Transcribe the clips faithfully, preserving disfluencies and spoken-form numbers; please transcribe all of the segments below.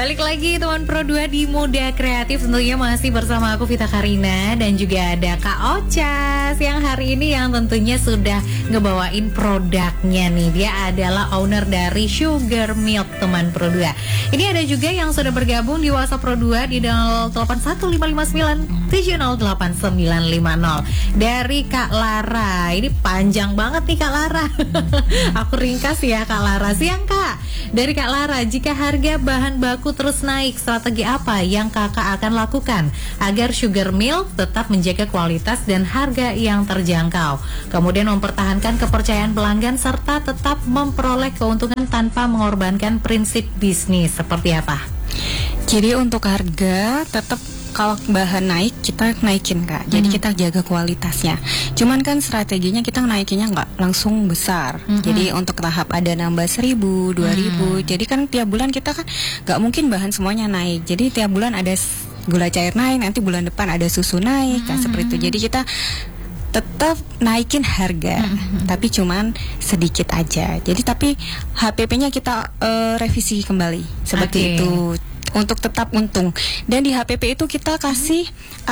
Balik lagi teman Pro dua di Muda Kreatif, tentunya masih bersama aku Vita Karina dan juga ada Kak Ocha yang hari ini yang tentunya sudah ngebawain produknya nih. Dia adalah owner dari Sugar Milk teman Pro dua. Ini ada juga yang sudah bergabung di WhatsApp Pro dua di nol delapan satu lima lima sembilan tujuh nol delapan sembilan lima nol. Dari Kak Lara. Ini panjang banget nih Kak Lara. Aku ringkas ya Kak Lara. Siang Kak. Dari Kak Lara, jika harga bahan baku terus naik, strategi apa yang kakak akan lakukan agar Sugar Milk tetap menjaga kualitas dan harga yang terjangkau, kemudian mempertahankan kepercayaan pelanggan serta tetap memperoleh keuntungan tanpa mengorbankan prinsip bisnis? Seperti apa? Jadi untuk harga tetap, kalau bahan naik kita naikin Kak, jadi mm-hmm. kita jaga kualitasnya. Cuman kan strateginya kita naikinnya nggak langsung besar. Mm-hmm. Jadi untuk tahap ada nambah seribu, dua ribu. Mm. Jadi kan tiap bulan kita kan nggak mungkin bahan semuanya naik. Jadi tiap bulan ada gula cair naik, nanti bulan depan ada susu naik, mm-hmm. kan seperti itu. Jadi kita tetap naikin harga, mm-hmm. tapi cuman sedikit aja. Jadi tapi H P P-nya kita uh, revisi kembali seperti okay. itu. Untuk tetap untung. Dan di H P P itu kita kasih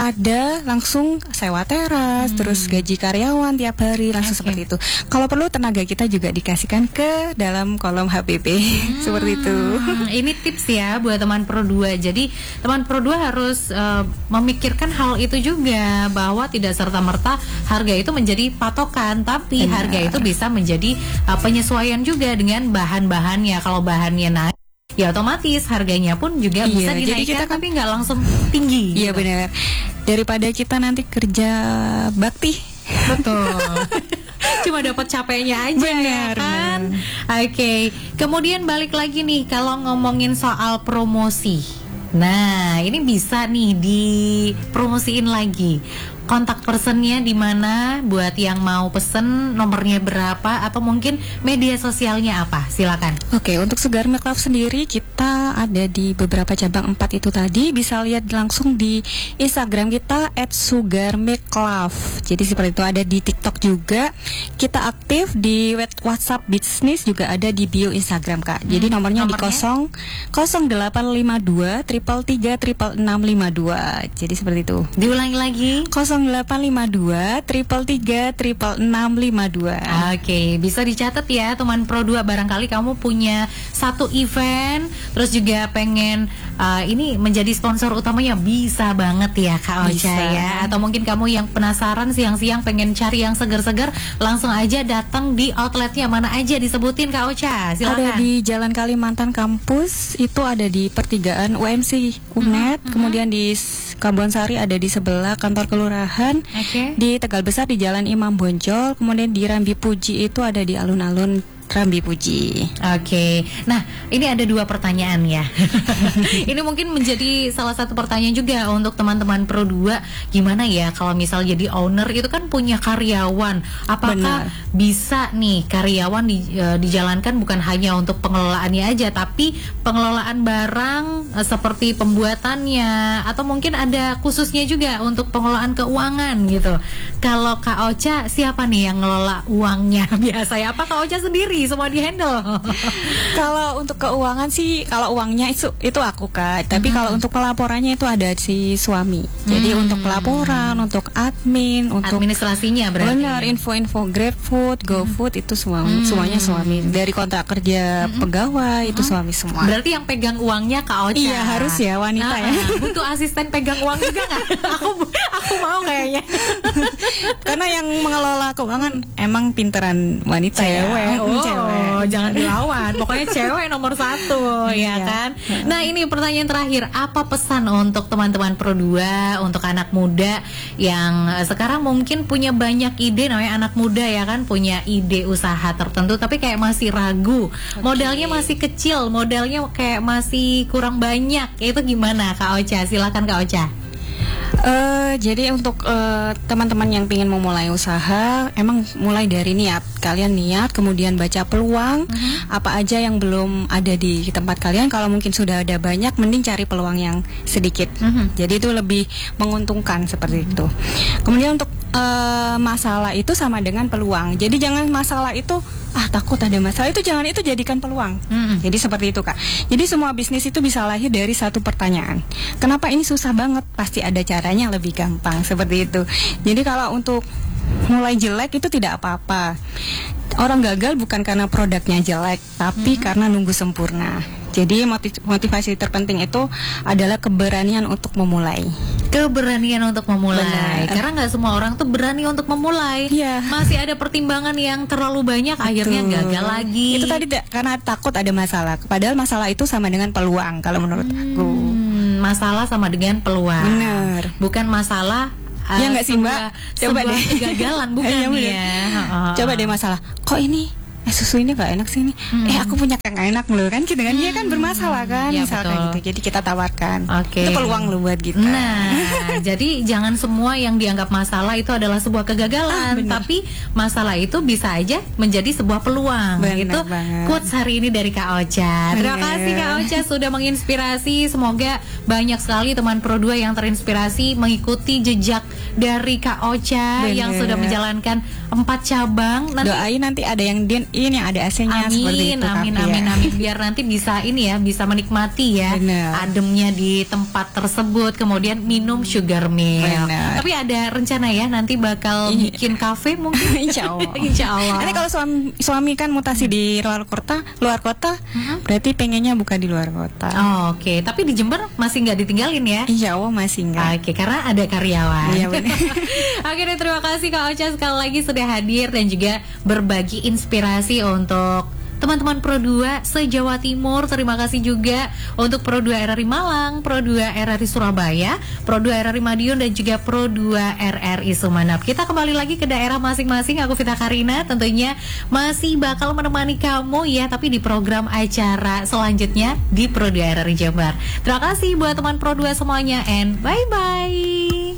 ada langsung sewa teras, hmm. terus gaji karyawan tiap hari langsung okay. seperti itu. Kalau perlu tenaga kita juga dikasihkan ke dalam kolom H P P hmm. seperti itu. Ini tips ya buat teman Pro dua. Jadi teman Pro dua harus uh, memikirkan hal itu juga, bahwa tidak serta-merta harga itu menjadi patokan, tapi Benar. harga itu bisa menjadi uh, penyesuaian juga dengan bahan-bahannya. Kalau bahannya naik, ya otomatis harganya pun juga iya, bisa dinaikkan, jadi kita kan, tapi nggak langsung tinggi. Iya gitu. Benar. Daripada kita nanti kerja bakti. Betul. Cuma dapat capeknya aja. Benar, ya kan. Oke. Okay. Kemudian balik lagi nih kalau ngomongin soal promosi. Nah, ini bisa nih dipromosiin lagi. Kontak personnya di mana buat yang mau pesen, nomornya berapa, atau mungkin media sosialnya apa? Silakan. Oke, untuk Sugar Milk Club sendiri kita ada di beberapa cabang empat itu tadi. Bisa lihat langsung di Instagram kita et sugar milk club. Jadi seperti itu, ada di TikTok juga. Kita aktif di WhatsApp bisnis juga, ada di bio Instagram Kak. Jadi hmm, nomornya, nomornya di nol delapan lima dua tiga tiga tiga enam enam lima dua. Jadi seperti itu. Diulangi lagi. nol delapan lima dua tiga tiga tiga enam enam lima dua. Oke, bisa dicatat ya teman Pro dua. Barangkali kamu punya satu event, terus juga pengen uh, ini menjadi sponsor utamanya, bisa banget ya Kak Ocha ya. Atau mungkin kamu yang penasaran siang-siang pengen cari yang segar-segar, langsung aja datang di outletnya. Mana aja disebutin Kak Ocha? Silakan. Ada di Jalan Kalimantan Kampus, itu ada di pertigaan U M C U N E D, mm-hmm. kemudian di Kebon Sari ada di sebelah kantor kelurahan, okay. di Tegal Besar di Jalan Imam Bonjol, kemudian di Rambi Puji itu ada di alun-alun Rambi Puji. Oke, okay. Nah ini ada dua pertanyaan ya. Ini mungkin menjadi salah satu pertanyaan juga untuk teman-teman Pro dua. Gimana ya kalau misal jadi owner itu kan punya karyawan, apakah Benar. bisa nih karyawan di, uh, dijalankan bukan hanya untuk pengelolaannya aja, tapi pengelolaan barang uh, seperti pembuatannya, atau mungkin ada khususnya juga untuk pengelolaan keuangan gitu. Kalau Kak Ocha, siapa nih yang ngelola uangnya biasanya? Apa Kak Ocha sendiri semua di handle? Kalau untuk keuangan sih, kalau uangnya itu itu aku Kak. Tapi hmm. kalau untuk pelaporannya itu ada si suami. Jadi hmm. untuk pelaporan, untuk admin, untuk administrasinya berarti. Benar, info-info GrabFood, GoFood hmm. itu suami, hmm. semuanya suami. Dari kontrak kerja hmm. pegawai hmm. itu suami semua. Berarti yang pegang uangnya Kak Ocha. Iya, harus ya wanita uh, ya. Butuh asisten pegang uang juga nggak? aku aku mau kayaknya. Karena yang mengelola keuangan emang pinteran wanita ya. Oh, cewek. Jangan dilawan. Pokoknya cewek nomor satu, ya kan? Nah, ini pertanyaan terakhir. Apa pesan untuk teman-teman Pro dua, untuk anak muda yang sekarang mungkin punya banyak ide, namanya anak muda ya kan, punya ide usaha tertentu tapi kayak masih ragu. Okay. Modalnya masih kecil, modalnya kayak masih kurang banyak. Itu gimana Kak Ocha? Silakan Kak Ocha. Uh, jadi untuk uh, teman-teman yang ingin memulai usaha, emang mulai dari niat. Kalian niat, kemudian baca peluang, uh-huh. apa aja yang belum ada di tempat kalian. Kalau mungkin sudah ada banyak, mending cari peluang yang sedikit. Uh-huh. Jadi itu lebih menguntungkan seperti uh-huh. itu. Kemudian untuk uh, masalah itu sama dengan peluang. Jadi jangan masalah itu ah takut ada masalah, itu jangan, itu jadikan peluang. Mm-hmm. Jadi seperti itu Kak. Jadi semua bisnis itu bisa lahir dari satu pertanyaan. Kenapa ini susah banget? Pasti ada caranya lebih gampang, seperti itu. Jadi kalau untuk mulai jelek itu tidak apa-apa. Orang gagal bukan karena produknya jelek, tapi mm-hmm. karena nunggu sempurna. Jadi motivasi terpenting itu adalah keberanian untuk memulai. Keberanian untuk memulai. Benar. Karena nggak semua orang tuh berani untuk memulai. Yeah. Masih ada pertimbangan yang terlalu banyak, betul. Akhirnya gagal lagi. Itu tadi karena takut ada masalah. Padahal masalah itu sama dengan peluang kalau menurut hmm, aku. Masalah sama dengan peluang. Benar. Bukan masalah. Ya nggak sih Mbak? Coba deh. Kegagalan bukan ya. ya. Coba deh masalah. Kok ini? Eh susu ini gak enak sih ini. Hmm. Eh aku punya yang enak loh kan, gitu kan. Dia kan bermasalah kan, ya, misalkan gitu. Jadi kita tawarkan. Okay. Itu peluang lo buat kita. Nah, jadi jangan semua yang dianggap masalah itu adalah sebuah kegagalan, ah, tapi masalah itu bisa aja menjadi sebuah peluang. Bener itu banget. Quotes hari ini dari Kak Ocha. Terima kasih Kak Ocha sudah menginspirasi. Semoga banyak sekali teman Pro dua yang terinspirasi mengikuti jejak dari Kak Ocha. Bener. Yang sudah menjalankan empat cabang. Nanti doain nanti ada yang din ini yang ada A C-nya seperti itu. Amin, ya. amin, amin. Biar nanti bisa ini ya, bisa menikmati ya. Bener. Ademnya di tempat tersebut, kemudian minum sugar milk. Bener. Tapi ada rencana ya, nanti bakal Ini. bikin kafe mungkin. Insya Allah. Insya Allah. Nanti kalau suami, suami kan mutasi hmm. di luar kota, luar kota, hmm. berarti pengennya buka di luar kota. Oh, Oke, okay. Tapi di Jember masih nggak ditinggalin ya? Insya Allah masih nggak. Oke, okay, karena ada karyawan. Iya benar. Oke, deh, terima kasih Kak Ocha sekali lagi sudah hadir dan juga berbagi inspirasi untuk teman-teman Pro dua se-Jawa Timur. Terima kasih juga untuk Pro dua R R I Malang, Pro dua R R I Surabaya, Pro dua R R I Madiun dan juga Pro dua R R I Sumeneb. Kita kembali lagi ke daerah masing-masing. Aku Vita Karina tentunya masih bakal menemani kamu ya, tapi di program acara selanjutnya di Pro dua R R I Jember. Terima kasih buat teman Pro dua semuanya and bye-bye.